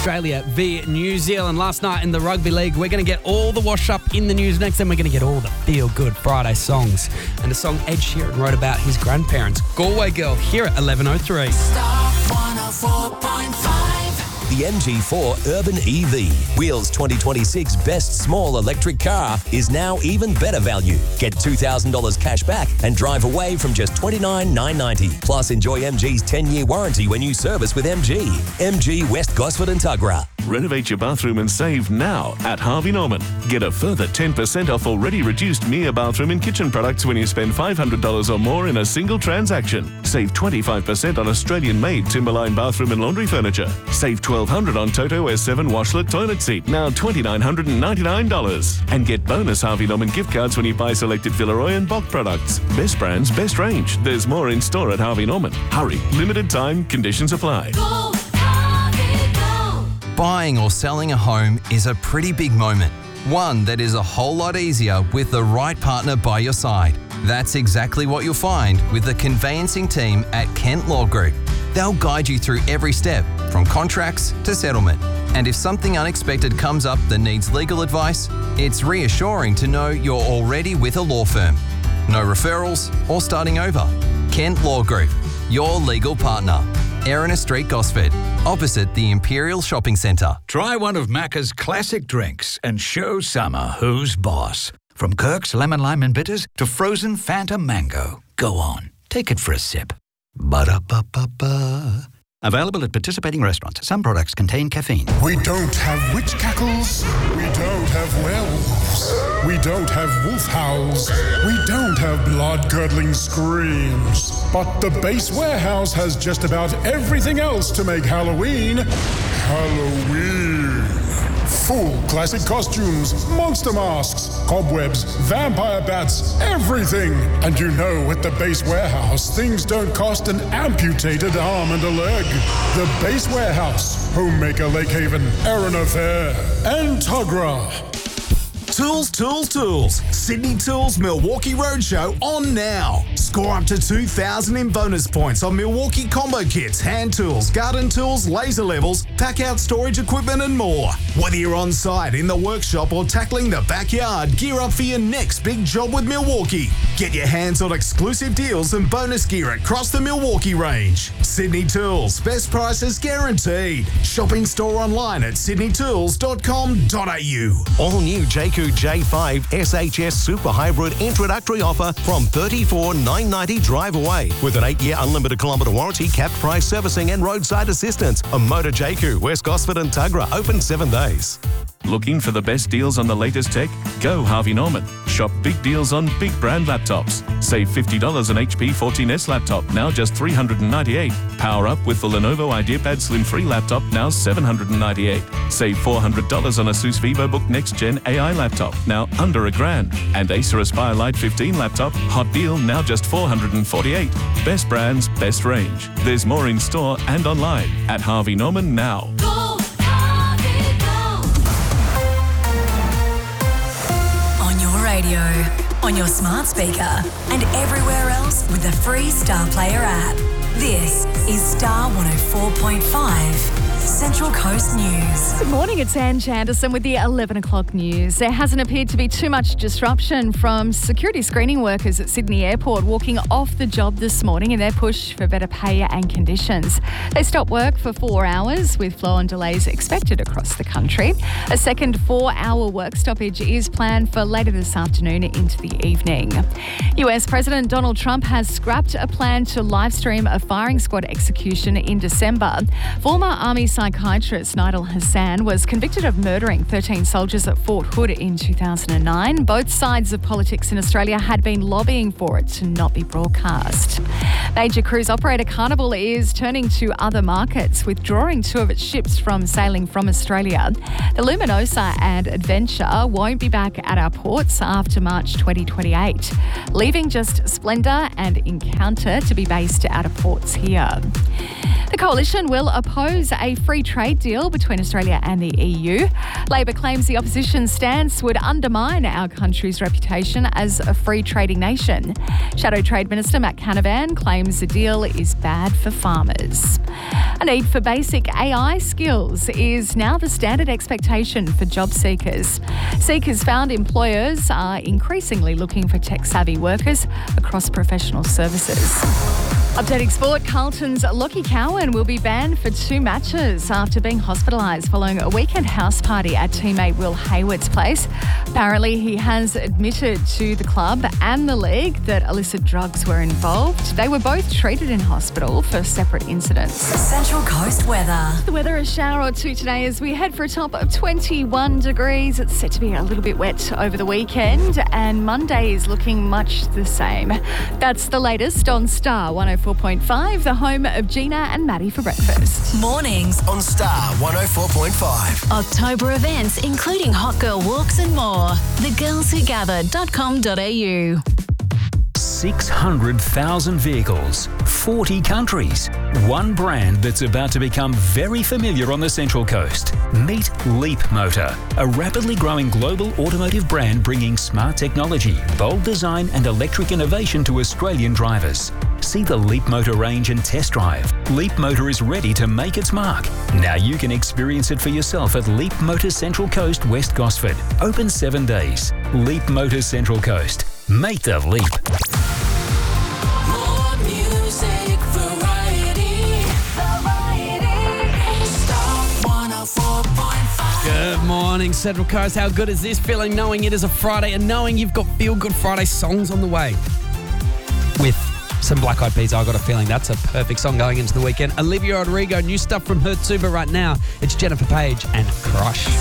Australia v New Zealand last night in the Rugby League. We're going to get all the wash up in the news next, and we're going to get all the feel-good Friday songs. And a song Ed Sheeran wrote about his grandparents. Galway Girl, here at 11:03. Star 104.5. The MG4 Urban EV, Wheels 2026 best small electric car, is now even better value. Get $2,000 cash back and drive away from just $29,990. Plus, enjoy MG's 10-year warranty when you service with MG. MG West Gosford and Tuggerah. Renovate your bathroom and save now at Harvey Norman. Get a further 10% off already reduced Mia bathroom and kitchen products when you spend $500 or more in a single transaction. Save 25% on Australian-made Timberline bathroom and laundry furniture. Save $1,200 on Toto S7 washlet toilet seat, now $2,999. And get bonus Harvey Norman gift cards when you buy selected Villeroy and Bock products. Best brands, best range. There's more in store at Harvey Norman. Hurry, limited time, conditions apply. Go, Harvey, go. Buying or selling a home is a pretty big moment. One that is a whole lot easier with the right partner by your side. That's exactly what you'll find with the conveyancing team at Kent Law Group. They'll guide you through every step, from contracts to settlement. And if something unexpected comes up that needs legal advice, it's reassuring to know you're already with a law firm. No referrals or starting over. Kent Law Group, your legal partner. Erina Street, Gosford, opposite the Imperial Shopping Centre. Try one of Macca's classic drinks and show summer who's boss. From Kirk's Lemon Lime and Bitters to frozen Fanta Mango. Go on, take it for a sip. Ba-da-ba-ba-ba. Available at participating restaurants. Some products contain caffeine. We don't have witch cackles. We don't have werewolves. We don't have wolf howls. We don't have blood-curdling screams. But the Base Warehouse has just about everything else to make Halloween Halloween. Full classic costumes, monster masks, cobwebs, vampire bats, everything. And you know, at the Base Warehouse, things don't cost an amputated arm and a leg. The Base Warehouse, Homemaker Lake Haven, Erina Fair, and Tuggerah. Tools, Tools, Tools. Sydney Tools Milwaukee Roadshow on now. Score up to 2,000 in bonus points on Milwaukee combo kits, hand tools, garden tools, laser levels, pack-out storage equipment and more. Whether you're on site, in the workshop or tackling the backyard, gear up for your next big job with Milwaukee. Get your hands on exclusive deals and bonus gear across the Milwaukee range. Sydney Tools, best prices guaranteed. Shopping store online at sydneytools.com.au. All new Jayco J5 SHS Super Hybrid introductory offer from $34,990 drive away with an 8-year unlimited kilometre warranty, capped price servicing and roadside assistance. A Motor Jayco, West Gosford and Tuggerah, open 7 days. Looking for the best deals on the latest tech? Go Harvey Norman. Shop big deals on big brand laptops. Save $50 on HP 14S laptop, now just $398. Power up with the Lenovo IdeaPad Slim 3 laptop, now $798. Save $400 on Asus VivoBook Next Gen AI laptop, now under $1,000. And Acer Aspire Lite 15 laptop, hot deal, now just $448. Best brands, best range. There's more in store and online at Harvey Norman now. Go, Harvey, go. On your radio, on your smart speaker, and everywhere else with the free Star Player app. This is Star 104.5. Central Coast News. Good morning, it's Anne Chanderson with the 11 o'clock news. There hasn't appeared to be too much disruption from security screening workers at Sydney Airport walking off the job this morning in their push for better pay and conditions. They stopped work for 4 hours with flow-on delays expected across the country. A second 4-hour work stoppage is planned for later this afternoon into the evening. US President Donald Trump has scrapped a plan to live stream a firing squad execution in December. Former Army psychiatrist Nidal Hassan was convicted of murdering 13 soldiers at Fort Hood in 2009. Both sides of politics in Australia had been lobbying for it to not be broadcast. Major cruise operator Carnival is turning to other markets, withdrawing 2 of its ships from sailing from Australia. The Luminosa and Adventure won't be back at our ports after March 2028, leaving just Splendor and Encounter to be based out of ports here. The Coalition will oppose a free trade deal between Australia and the EU. Labor claims the opposition's stance would undermine our country's reputation as a free trading nation. Shadow Trade Minister Matt Canavan claims the deal is bad for farmers. A need for basic AI skills is now the standard expectation for job seekers. Seekers found employers are increasingly looking for tech-savvy workers across professional services. Updating sport, Carlton's Lockie Cowan will be banned for 2 matches after being hospitalised following a weekend house party at teammate Will Hayward's place. Apparently, he has admitted to the club and the league that illicit drugs were involved. They were both treated in hospital for separate incidents. Central Coast weather. The weather, a shower or two today as we head for a top of 21 degrees. It's set to be a little bit wet over the weekend, and Monday is looking much the same. That's the latest on Star 104.5, the home of Gina and Maddie for breakfast. Mornings On Star 104.5. October events including hot girl walks and more. Thegirlswhogather.com.au. 600,000 vehicles, 40 countries, one brand that's about to become very familiar on the Central Coast. Meet Leap Motor, a rapidly growing global automotive brand bringing smart technology, bold design and electric innovation to Australian drivers. See the Leap Motor range and test drive. Leap Motor is ready to make its mark. Now you can experience it for yourself at Leap Motor Central Coast, West Gosford. Open 7 days. Leap Motor Central Coast. Make the leap. More music, variety. Star 104.5. Good morning, Central Coast. How good is this feeling knowing it is a Friday and knowing you've got Feel Good Friday songs on the way? With some Black Eyed Peas, I got a feeling that's a perfect song going into the weekend. Olivia Rodrigo, new stuff from her too, but right now it's Jennifer Page and Crush.